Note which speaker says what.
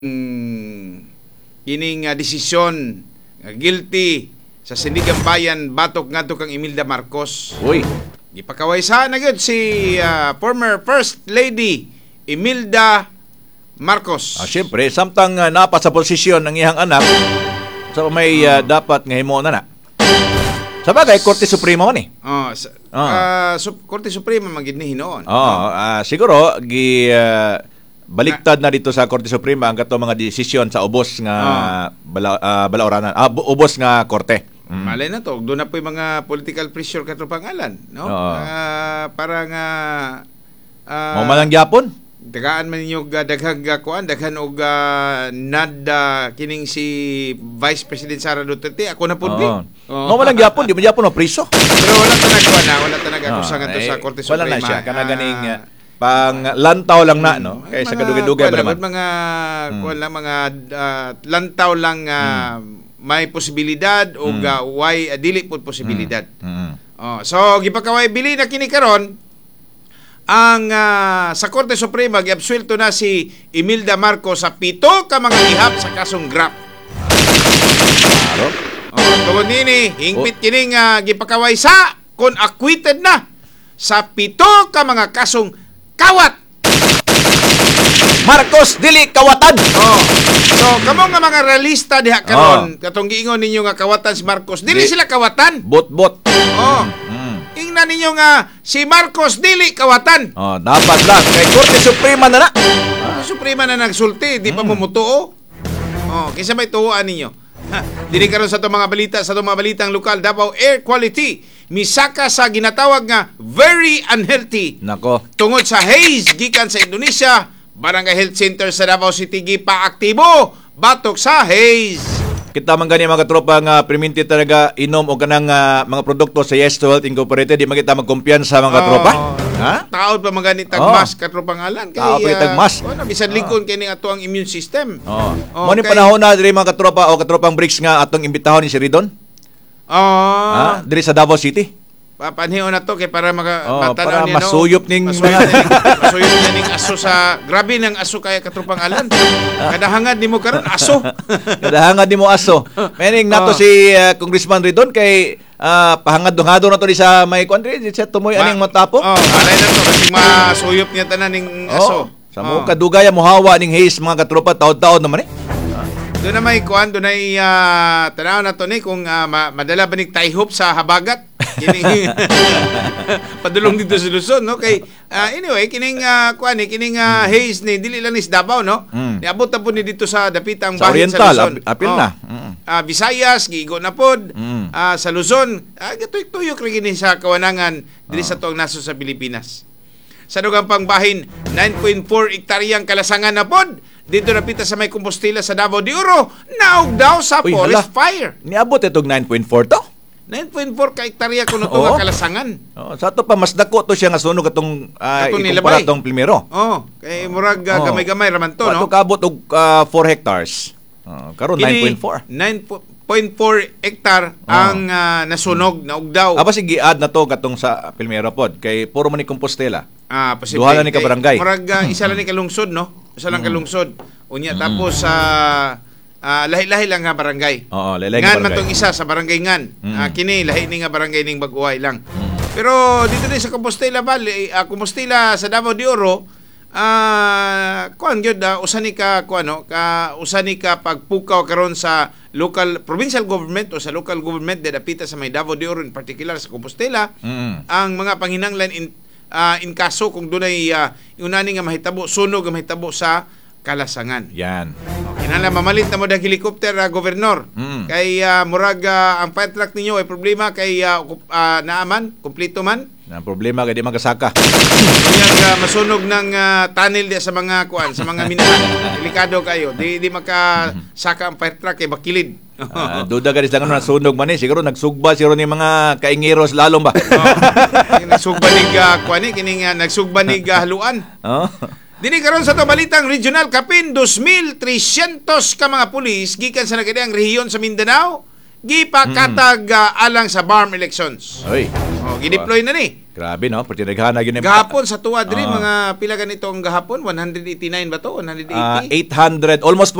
Speaker 1: kining desisyon guilty sa Sindigang Bayan batok ngadto kang Imelda Marcos.
Speaker 2: Uy,
Speaker 1: Gipakawaysahan na gyud si former First Lady Imelda Marcos.
Speaker 2: siyempre, samtang napa sa posisyon ng iyang anak, sa may dapat nga himo na. Sa bagay, Korte Suprema man eh.
Speaker 1: Korte Suprema magid ni hinoon.
Speaker 2: Siguro baliktad na dito sa Korte Suprema ang kato mga desisyon sa ubos nga balaoranan, ubos nga korte.
Speaker 1: Malay na to, doon na po yung mga political pressure kato pangalan, no? Para nga
Speaker 2: mo man lang gyapon.
Speaker 1: dagaan man ninyo daghang kuan, daghan og kining si Vice President Sara Duterte, ako na pud bi.
Speaker 2: Mo man lang gyapon, di man gyapon no priso.
Speaker 1: Pero wala tanag akusa nga to sa Korte Suprema.
Speaker 2: Wala na siya kana ganing pang lantaw lang na, no? Kaya sa kadugay-dugay ba naman.
Speaker 1: Mga kuan lang, mga lantaw lang may posibilidad o dili pud posibilidad. So gipakaway bili na kini karon ang sa Korte Suprema giabsuelto na si Imelda Marcos sa 7 ka mga ihap sa kasong graft.
Speaker 2: Claro.
Speaker 1: Tungod nini hingpit kining gipakaway sa kon acquitted na sa 7 ka mga kasong kawat.
Speaker 2: Marcos dili kawatan.
Speaker 1: So kamo nga mga realista diha karon katong giingon ninyo nga kawatan si Marcos, dili sila kawatan.
Speaker 2: Bot-bot.
Speaker 1: Ingnan ninyo nga si Marcos dili kawatan.
Speaker 2: Dapat lang kay Korte Suprema na na.
Speaker 1: Suprema na nagsulti, di pa mumutuo. Kinsa may tuoan ninyo? Dili karon sa itong mga balita, sa itong mga balitang lokal, Davao Air Quality misaka sa ginatawag nga very unhealthy.
Speaker 2: Nako.
Speaker 1: Tungod sa haze gikan sa Indonesia, Barangay Health Center sa Davao City gipaaktibo batok sa haze.
Speaker 2: Kita man gani mga tropa nga perminti talaga inom o kanang mga produkto sa Yes to Health Incorporated, di makita magkumpiyansa mga tropa.
Speaker 1: Taod pa magani tagmas katropang alan kay
Speaker 2: tagmas.
Speaker 1: Bisan lingkon kini ato ang immune system.
Speaker 2: Mo ni panahon na diri mga katropa o katropang bricks nga atong imbitahon ni si Ridon. Diri sa Davao City.
Speaker 1: Papanhion na to kay para matanaw
Speaker 2: para
Speaker 1: niya
Speaker 2: masuyop ning
Speaker 1: masuyop ning aso sa grabe ng aso kay katropang alan. Kadahangad nimo karon aso.
Speaker 2: Kadahangad nimo aso. Meaning nato si Congressman Ridon kay pahangad-hangado na to di sa may country di sa tumoy aning matapo.
Speaker 1: Alay na to kasi masuyop niya tanan ning aso.
Speaker 2: Sa mo kadugaya mo hawa ning haze mga katropa taod-taod naman eh.
Speaker 1: Doon na may kuan, doon ay tanaw na to ni kung madala ba ni taihop sa habagat. Padulong dito sa Luzon, no? Kay anyway, kining kuan ni kining haze ni dili lang ni sa Davao, no? Niabot na po ni dito sa dapitang bahin sa Luzon.
Speaker 2: Apil na.
Speaker 1: Visayas giigo na pod. Sa Luzon, gatoy-tuyok rin gini sa kawanangan dili sa tuang naso sa Pilipinas. Sa dugang pangbahin, 9.4 hektaryang kalasangan na pod. Dito napita sa may Compostela sa Davao de Oro, naog daw sa forest fire.
Speaker 2: Niabot itong 9.4 to?
Speaker 1: 9.4 ka hektarya kuno to nga kalasangan.
Speaker 2: Sa ato pa mas dako to siya nga sunog atong ikumpara tong primero.
Speaker 1: Kay murag gamay-gamay raman to, no?
Speaker 2: Ato kaabot og 4 hectares. Karon 9.4.
Speaker 1: 9.4 hektar ang nasunog na ugdaw.
Speaker 2: Basi gi-add na to katong sa primero pod kay puro man ni Compostela.
Speaker 1: Posible.
Speaker 2: Duha lang ni ka barangay.
Speaker 1: Murag isa lang ni kalungsod, no? Isa lang kalungsod. Unya tapos lahi-lahi lang nga barangay.
Speaker 2: Lahi-lahi
Speaker 1: nga
Speaker 2: barangay.
Speaker 1: man tong isa sa barangay Ngan. Kini lahi ni nga barangay ning Baguay lang. Pero dito din sa Compostela Valley, Compostela sa Davao de Oro, kuan gyud usani ka pagpukaw karon sa local provincial government o sa local government dapita sa may Davao de Oro in particular sa Compostela. Ang mga panghinanglan in kaso kung dunay unani nga mahitabo sunog nga mahitabo sa kalasangan.
Speaker 2: Yan.
Speaker 1: Kinala mamalit na mo dag helicopter gobernador. Kay murag ang fire truck ninyo ay problema kay naaman, kumpleto man.
Speaker 2: Na problema kay di magkasaka.
Speaker 1: Kaya masunog ng tunnel di sa mga kuan, sa mga minahan. Delikado kayo. Di makasaka ang fire truck kay bakilid.
Speaker 2: Duda ka lang na sunog man siguro nagsugba siguro ni mga kaingeros lalong ba.
Speaker 1: Nagsugba nig kuan kining nagsugba nig haluan. Dini karon sa to balitang regional kapin 2,300 ka mga pulis gikan sa nagadiang rehiyon sa Mindanao gipakatag alang sa BARM elections.
Speaker 2: Oy.
Speaker 1: Gideploy na ni.
Speaker 2: Grabe no, pertinaghan yun.
Speaker 1: Gahapon sa tuwa diri
Speaker 2: Ah.
Speaker 1: mga pila ganito ang gahapon 189 ba to? 180?
Speaker 2: 800 almost